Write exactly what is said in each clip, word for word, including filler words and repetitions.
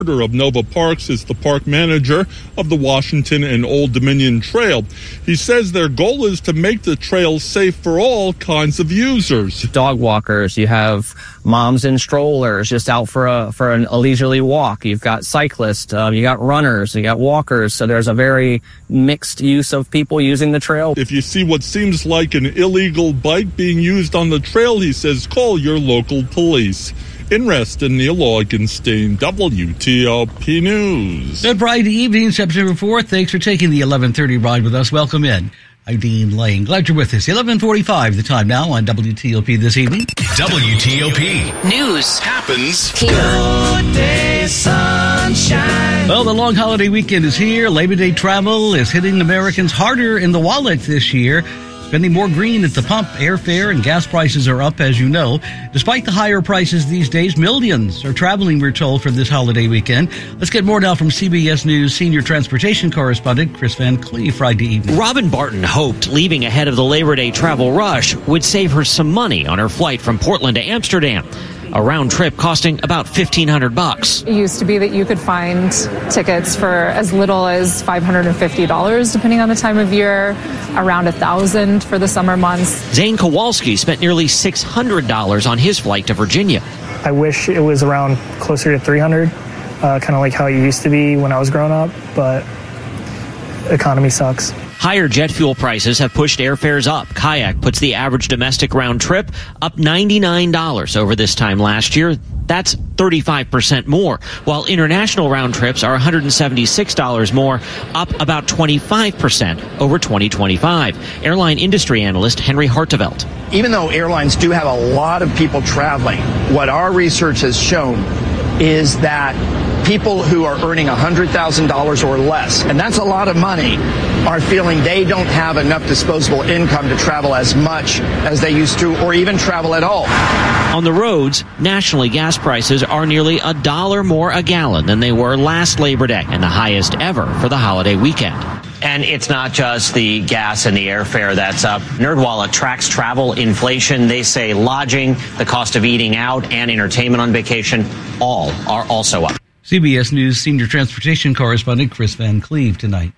of Nova Parks is the park manager of the Washington and Old Dominion Trail. He says their goal is to make the trail safe for all kinds of users. Dog walkers, you have moms in strollers just out for a for an, a leisurely walk. You've got cyclists, uh, you got runners, you got walkers. So there's a very mixed use of people using the trail. If you see what seems like an illegal bike being used on the trail, he says call your local police. In Reston, Neil Augenstein, W T O P News. Good Friday evening, September fourth. Thanks for taking the eleven thirty ride with us. Welcome in. I'm Dean Lane. Glad you're with us. eleven forty-five, the time now on W T O P this evening. W T O P News happens here. Good day, sunshine. Well, the long holiday weekend is here. Labor Day travel is hitting Americans harder in the wallet this year. Spending more green at the pump, airfare and gas prices are up, as you know. Despite the higher prices these days, millions are traveling, we're told, for this holiday weekend. Let's get more now from C B S News senior transportation correspondent Chris Van Cleve Friday evening. Robin Barton hoped leaving ahead of the Labor Day travel rush would save her some money on her flight from Portland to Amsterdam. A round trip costing about fifteen hundred bucks. It used to be that you could find tickets for as little as five hundred fifty dollars, depending on the time of year, around one thousand dollars for the summer months. Zane Kowalski spent nearly six hundred dollars on his flight to Virginia. I wish it was around closer to three hundred dollars, uh, kind of like how it used to be when I was growing up, but economy sucks. Higher jet fuel prices have pushed airfares up. Kayak puts the average domestic round trip up ninety-nine dollars over this time last year. That's thirty-five percent more, while international round trips are one hundred seventy-six dollars more, up about twenty-five percent over twenty twenty-five. Airline industry analyst Henry Hartevelt. Even though airlines do have a lot of people traveling, what our research has shown is that people who are earning one hundred thousand dollars or less, and that's a lot of money, are feeling they don't have enough disposable income to travel as much as they used to, or even travel at all. On the roads, nationally, gas prices are nearly a dollar more a gallon than they were last Labor Day, and the highest ever for the holiday weekend. And it's not just the gas and the airfare that's up. NerdWallet tracks travel inflation. They say lodging, the cost of eating out, and entertainment on vacation, all are also up. C B S News senior transportation correspondent Chris Van Cleve tonight.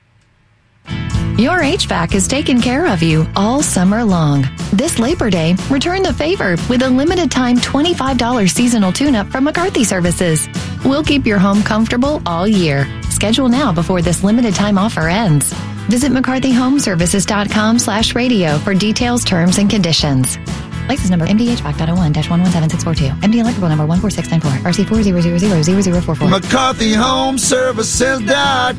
Your H V A C is taking care of you all summer long. This Labor Day, return the favor with a limited time twenty-five dollars seasonal tune-up from McCarthy Services. We'll keep your home comfortable all year. Schedule now before this limited time offer ends. Visit mccarthy home services dot com slash radio for details, terms, and conditions. License number M D H V A C dot oh one dash one one seven six four two. M D electrical number one four six nine four. R C four zero zero zero zero zero four four. mccarthy home services dot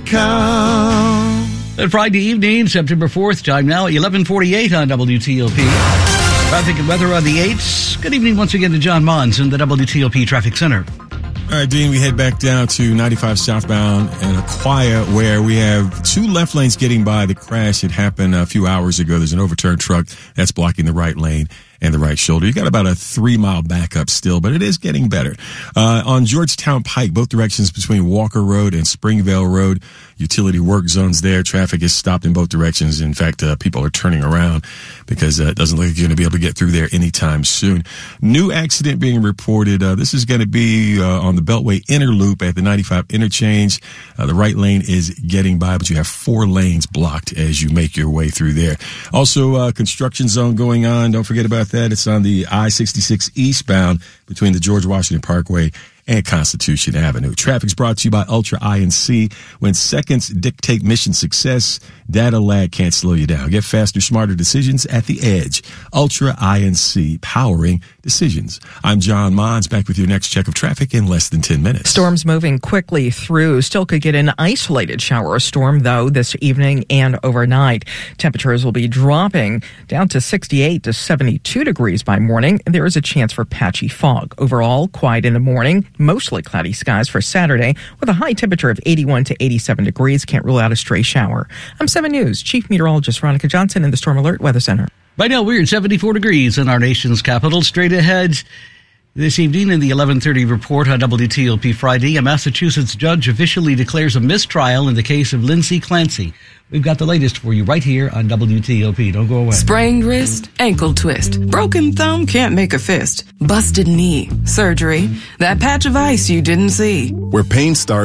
com. And Friday evening, September fourth, time now, eleven forty-eight on W T O P. Traffic and weather on the eights. Good evening once again to John Mons in the W T O P Traffic Center. All right, Dean, we head back down to ninety-five southbound and Aquia, where we have two left lanes getting by the crash. It happened a few hours ago. There's an overturned truck that's blocking the right lane and the right shoulder. You got about a three mile backup still, but it is getting better. Uh, on Georgetown Pike, both directions between Walker Road and Springvale Road, utility work zones there. Traffic is stopped in both directions. In fact, uh, people are turning around because uh, it doesn't look like you're going to be able to get through there anytime soon. New accident being reported. Uh, this is going to be uh, on the Beltway Inner Loop at the ninety-five interchange. Uh, the right lane is getting by, but you have four lanes blocked as you make your way through there. Also, uh, construction zone going on. Don't forget about that. It's on the I sixty-six eastbound between the George Washington Parkway and Constitution Avenue. Traffic's brought to you by Ultra I N C. When seconds dictate mission success, data lag can't slow you down. Get faster, smarter decisions at the edge. Ultra I N C, powering decisions. I'm John Mons, back with your next check of traffic in less than ten minutes. Storms moving quickly through. Still could get an isolated shower or storm, though, this evening and overnight. Temperatures will be dropping down to sixty-eight to seventy-two degrees by morning. There is a chance for patchy fog. Overall, quiet in the morning. Mostly cloudy skies for Saturday with a high temperature of eighty-one to eighty-seven degrees. Can't rule out a stray shower. I'm seven News Chief Meteorologist Veronica Johnson in the Storm Alert Weather Center. Right now, we're at seventy-four degrees in our nation's capital. Straight ahead, This evening in the eleven thirty report on W T O P Friday, a Massachusetts judge officially declares a mistrial in the case of Lindsay Clancy. We've got the latest for you right here on W T O P. Don't go away. Sprained wrist, ankle twist, broken thumb, can't make a fist, busted knee, surgery, that patch of ice you didn't see. Where pain starts